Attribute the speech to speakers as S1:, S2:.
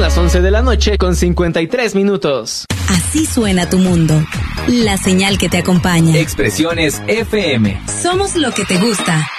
S1: las 11 de la noche con 53 minutos.
S2: Así suena tu mundo. La señal que te acompaña.
S3: Expresiones FM.
S2: Somos lo que te gusta.